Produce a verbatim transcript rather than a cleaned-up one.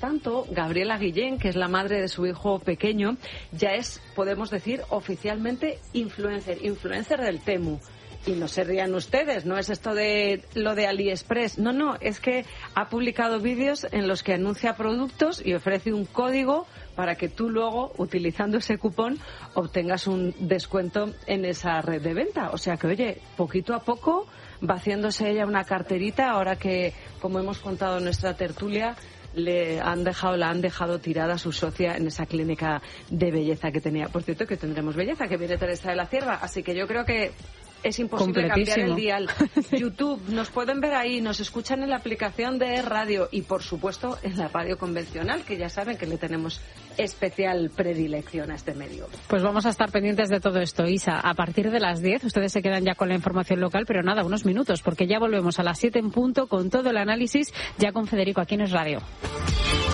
tanto, Gabriela Guillén, que es la madre de su hijo pequeño, ya es, podemos decir, oficialmente influencer, influencer del Temu. Y no se rían ustedes, no es esto de lo de AliExpress. No, no, es que ha publicado vídeos en los que anuncia productos y ofrece un código para que tú luego, utilizando ese cupón, obtengas un descuento en esa red de venta. O sea que, oye, poquito a poco va haciéndose ella una carterita, ahora que, como hemos contado en nuestra tertulia, le han dejado, la han dejado tirada a su socia en esa clínica de belleza que tenía. Por cierto, que tendremos belleza, que viene Teresa de la Cierva, así que yo creo que es imposible cambiar el dial. YouTube, nos pueden ver ahí, nos escuchan en la aplicación de radio y, por supuesto, en la radio convencional, que ya saben que le tenemos especial predilección a este medio. Pues vamos a estar pendientes de todo esto, Isa. A partir de las diez, ustedes se quedan ya con la información local, pero nada, unos minutos, porque ya volvemos a las siete en punto con todo el análisis, ya con Federico aquí en Es Radio.